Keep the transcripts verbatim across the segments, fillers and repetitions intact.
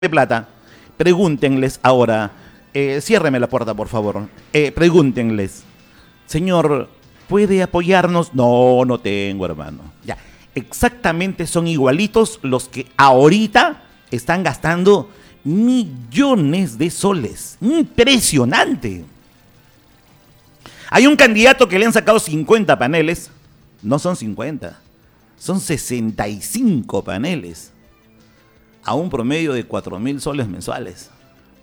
de plata, pregúntenles ahora, eh, ciérreme la puerta por favor, eh, pregúntenles, señor, ¿puede apoyarnos? No, no tengo, hermano. Ya, exactamente son igualitos los que ahorita están gastando millones de soles. Impresionante. Hay un candidato que le han sacado cincuenta paneles, no son cincuenta, son sesenta y cinco paneles, a un promedio de cuatro mil soles mensuales.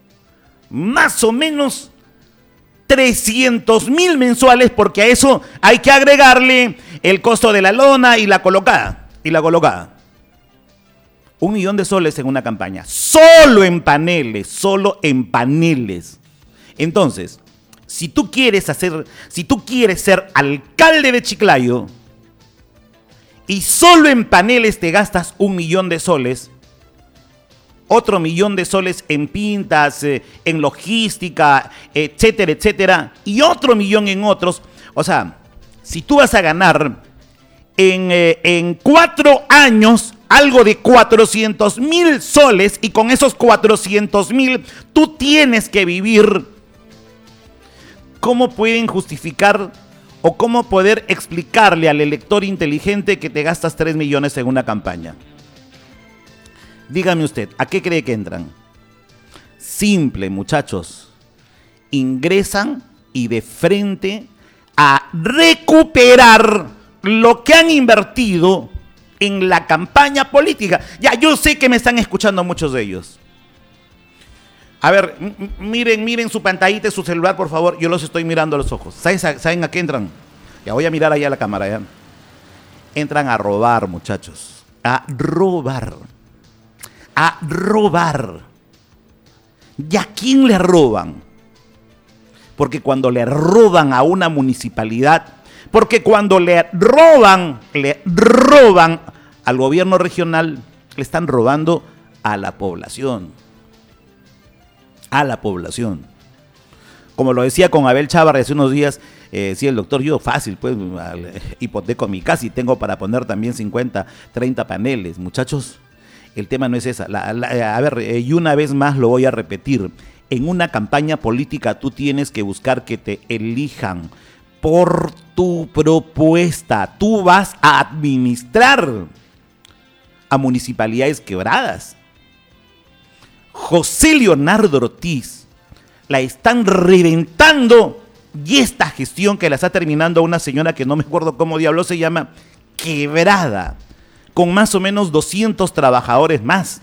Más o menos trescientos mil mensuales, porque a eso hay que agregarle el costo de la lona y la colocada. Y la colocada. Un millón de soles en una campaña. Solo en paneles, solo en paneles. Entonces, si tú quieres hacer, si tú quieres ser alcalde de Chiclayo y solo en paneles te gastas un millón de soles, otro millón de soles en pintas, eh, en logística, etcétera, etcétera, y otro millón en otros. O sea, si tú vas a ganar en, eh, en cuatro años algo de cuatrocientos mil soles, y con esos cuatrocientos mil tú tienes que vivir, ¿cómo pueden justificar o cómo poder explicarle al elector inteligente que te gastas tres millones en una campaña? Dígame usted, ¿a qué cree que entran? Simple, muchachos. Ingresan y de frente a recuperar lo que han invertido en la campaña política. Ya, yo sé que me están escuchando muchos de ellos. A ver, miren, miren su pantallita, su celular, por favor. Yo los estoy mirando a los ojos. ¿Saben, ¿Saben a qué entran? Ya voy a mirar allá a la cámara. Ya. Entran a robar, muchachos. A robar. A robar. ¿Y a quién le roban? Porque cuando le roban a una municipalidad, porque cuando le roban, le roban al gobierno regional, le están robando a la población. A la población. Como lo decía con Abel Chávarri hace unos días, eh, sí, el doctor, yo fácil, pues, hipoteco mi casa y tengo para poner también cincuenta, treinta paneles. Muchachos, el tema no es esa. La, la, a ver, y una vez más lo voy a repetir. En una campaña política tú tienes que buscar que te elijan por tu propuesta. Tú vas a administrar a municipalidades quebradas. José Leonardo Ortiz la están reventando, y esta gestión que la está terminando una señora que no me acuerdo cómo diablo se llama, quebrada, con más o menos doscientos trabajadores más.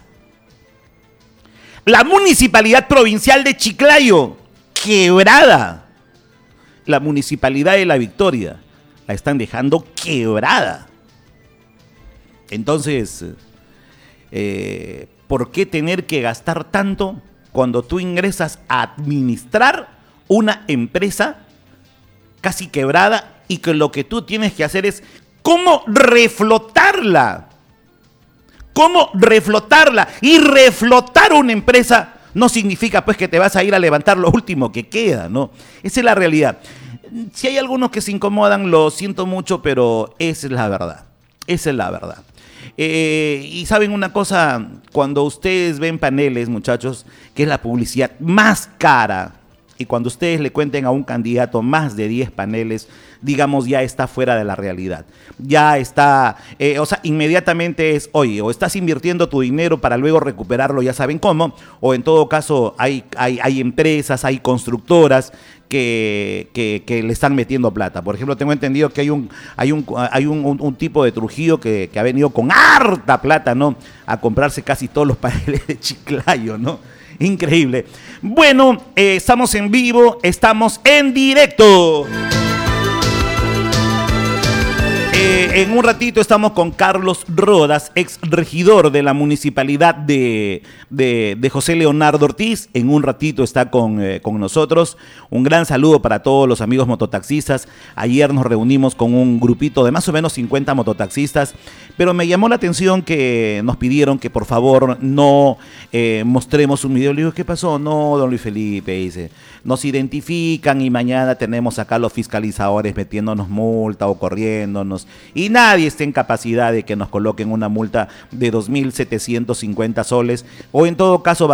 La Municipalidad Provincial de Chiclayo, quebrada. La Municipalidad de La Victoria, la están dejando quebrada. Entonces, eh, ¿por qué tener que gastar tanto cuando tú ingresas a administrar una empresa casi quebrada y que lo que tú tienes que hacer es cómo reflotarla? ¿Cómo reflotarla? Y reflotar una empresa no significa pues que te vas a ir a levantar lo último que queda, ¿no? Esa es la realidad. Si hay algunos que se incomodan, lo siento mucho, pero esa es la verdad. Esa es la verdad. Eh, y saben una cosa, cuando ustedes ven paneles, muchachos, que es la publicidad más cara, y cuando ustedes le cuenten a un candidato más de diez paneles, digamos, ya está fuera de la realidad. Ya está, eh, o sea, inmediatamente es, oye, o estás invirtiendo tu dinero para luego recuperarlo, ya saben cómo, o en todo caso hay, hay, hay empresas, hay constructoras que, que, que le están metiendo plata. Por ejemplo, tengo entendido que hay un, hay un, hay un, un, un tipo de Trujillo que, que ha venido con harta plata, ¿no?, a comprarse casi todos los paneles de Chiclayo, ¿no? Increíble. Bueno, eh, estamos en vivo, estamos en directo. Eh, en un ratito estamos con Carlos Rodas, ex regidor de la municipalidad de, de, de José Leonardo Ortiz. En un ratito está con, eh, con nosotros. Un gran saludo para todos los amigos mototaxistas. Ayer nos reunimos con un grupito de más o menos cincuenta mototaxistas, pero me llamó la atención que nos pidieron que por favor no eh, mostremos un video. Le digo, ¿qué pasó? No, don Luis Felipe, dice, nos identifican y mañana tenemos acá los fiscalizadores metiéndonos multa o corriéndonos. y nadie está en capacidad de que nos coloquen una multa de dos mil setecientos cincuenta soles, o en todo caso